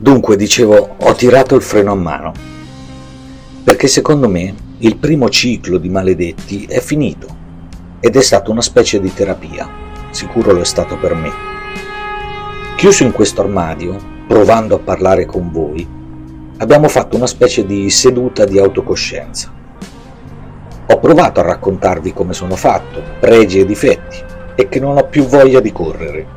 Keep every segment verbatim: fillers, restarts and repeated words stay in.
Dunque, dicevo, ho tirato il freno a mano, perché secondo me il primo ciclo di Maledetti è finito ed è stata una specie di terapia, sicuro lo è stato per me. Chiuso in questo armadio, provando a parlare con voi, abbiamo fatto una specie di seduta di autocoscienza. Ho provato a raccontarvi come sono fatto, pregi e difetti, e che non ho più voglia di correre.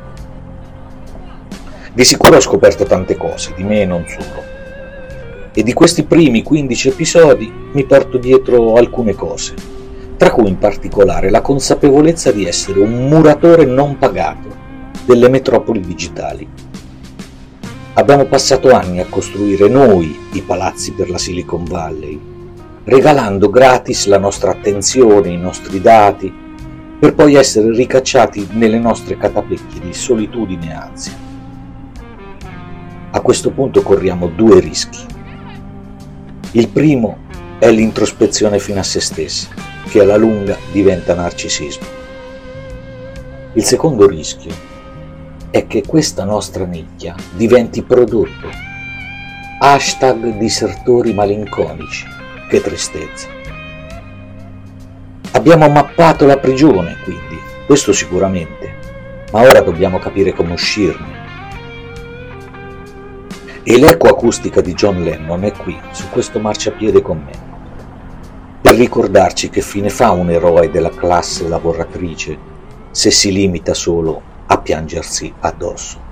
Di sicuro ho scoperto tante cose, di me e non solo. E di questi primi quindici episodi mi porto dietro alcune cose, tra cui in particolare la consapevolezza di essere un muratore non pagato delle metropoli digitali. Abbiamo passato anni a costruire noi i palazzi per la Silicon Valley, regalando gratis la nostra attenzione, i nostri dati, per poi essere ricacciati nelle nostre catapecchie di solitudine e ansia. A questo punto corriamo due rischi. Il primo è l'introspezione fino a se stessi, che alla lunga diventa narcisismo. Il secondo rischio è che questa nostra nicchia diventi prodotto. Hashtag disertori malinconici. Che tristezza. Abbiamo mappato la prigione, quindi, questo sicuramente, ma ora dobbiamo capire come uscirne. E l'eco acustica di John Lennon è qui, su questo marciapiede con me, per ricordarci che fine fa un eroe della classe lavoratrice se si limita solo a piangersi addosso.